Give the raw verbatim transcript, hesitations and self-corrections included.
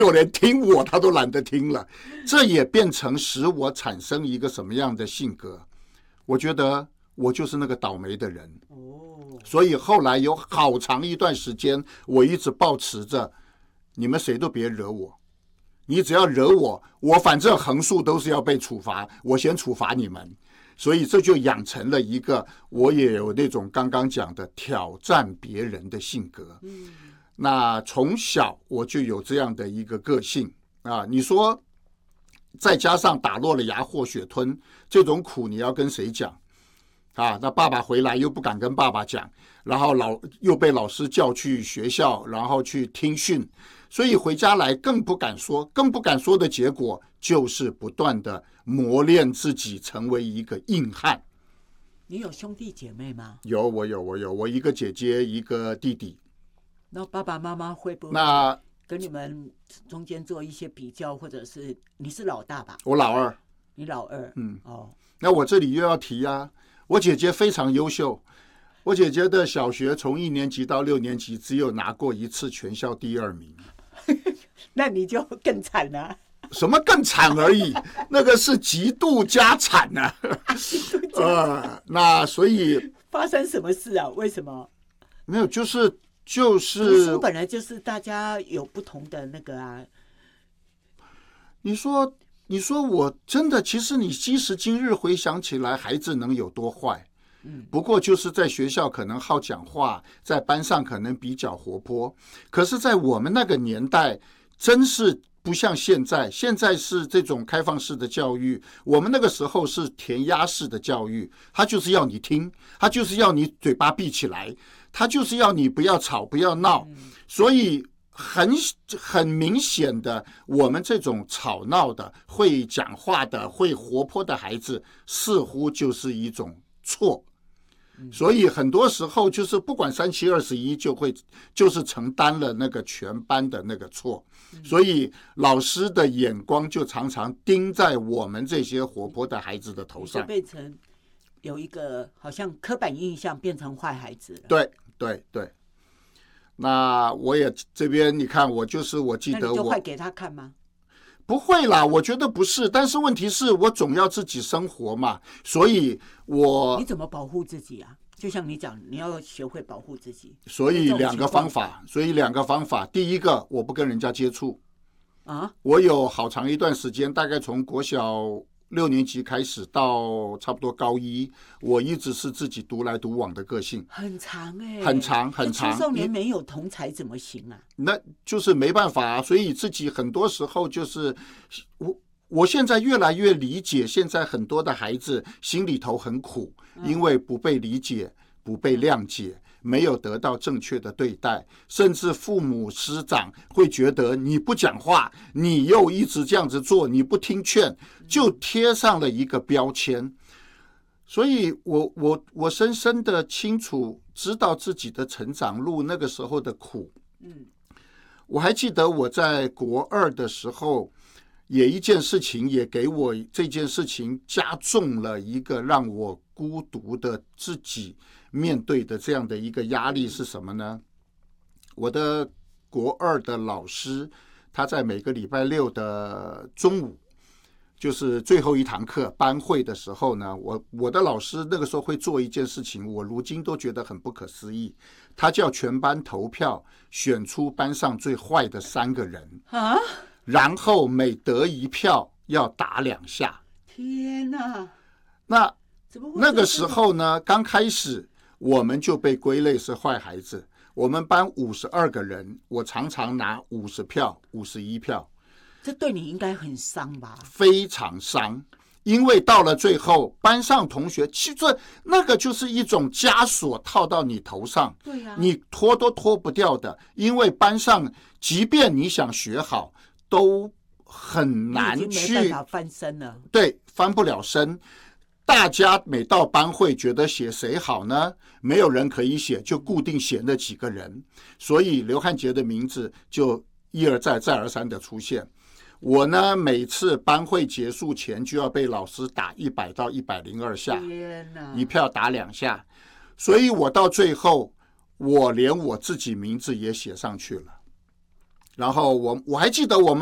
有人听我他都懒得听了。这也变成使我产生一个什么样的性格？我觉得我就是那个倒霉的人。所以后来有好长一段时间，我一直抱持着你们谁都别惹我，你只要惹我，我反正横竖都是要被处罚，我先处罚你们。所以这就养成了一个我也有那种刚刚讲的挑战别人的性格。嗯，那从小我就有这样的一个个性啊。你说再加上打落了牙或血吞这种苦，你要跟谁讲啊？那爸爸回来又不敢跟爸爸讲，然后老又被老师叫去学校，然后去听训，所以回家来更不敢说，更不敢说的结果就是不断的磨练自己，成为一个硬汉。 你有兄弟姐妹吗？ 有，我有，我有，我一个姐姐，一个弟弟。 那爸爸妈妈会不会那跟你们中间做一些比较，或者是你是老大吧？ 我老二。 你老二， 嗯， 哦， 那我这里又要提啊，我姐姐非常优秀。我姐姐的小学从一年级到六年级只有拿过一次全校第二名。 那你就更惨了。 什么更惨而已？那个是极度加惨啊！呃，那所以发生什么事啊？为什么？ 没有，就是就是读书本来就是大家有不同的那个啊。 你说，你说我真的，其实你今时今日回想起来，孩子能有多坏？嗯，不过就是在学校可能好讲话，在班上可能比较活泼，可是，在我们那个年代，真是不像现在，现在是这种开放式的教育，我们那个时候是填鸭式的教育，他就是要你听，他就是要你嘴巴闭起来，他就是要你不要吵不要闹，所以很很明显的，我们这种吵闹的、会讲话的、会活泼的孩子，似乎就是一种错。所以很多时候就是不管三七二十一，就会就是承担了那个全班的那个错，所以老师的眼光就常常盯在我们这些活泼的孩子的头上， 就变成有一个好像刻板印象，变成坏孩子了。 对对对。那我也这边你看，我就是我记得我， 那你就坏给他看吗？ 不会啦，我觉得不是，但是问题是我总要自己生活嘛，所以我你怎么保护自己啊？就像你讲，你要学会保护自己。 所以两个方法，所以两个方法，第一个我不跟人家接触啊， 我有好长一段时间，大概从国小六年级开始到差不多高一，我一直是自己独来独往的个性， 很长哎、欸， 很长很长。 青少年没有同才怎么行啊？ 那就是没办法啊，所以自己很多时候就是我。我现在越来越理解，现在很多的孩子心里头很苦，因为不被理解、不被谅解，没有得到正确的对待，甚至父母师长会觉得你不讲话，你又一直这样子做，你不听劝，就贴上了一个标签。所以我我我深深的清楚知道自己的成长路那个时候的苦。嗯，我还记得我在国二的时候，也一件事情也给我这件事情加重了一个让我孤独的自己面对的这样的一个压力是什么呢？我的国二的老师，他在每个礼拜六的中午，就是最后一堂课班会的时候呢，我我的老师那个时候会做一件事情，我如今都觉得很不可思议。他叫全班投票选出班上最坏的三个人啊，然后每得一票要打两下。 天哪！ 那那个时候呢，刚开始我们就被归类是坏孩子。我们班五十二个人，我常常拿五十票、五十一票。 这对你应该很伤吧？ 非常伤，因为到了最后，班上同学其实那个就是一种枷锁套到你头上， 对呀、啊， 你脱都脱不掉的。因为班上，即便你想学好，都很难去， 已经没办法翻身了。 对，翻不了身。大家每到班会觉得写谁好呢？没有人可以写，就固定写那几个人，所以刘汉杰的名字就一而再再而三的出现。我呢，每次班会结束前就要被老师打一百到一百零二下，一票打两下，所以我到最后，我连我自己名字也写上去了。 然后我我还记得我们。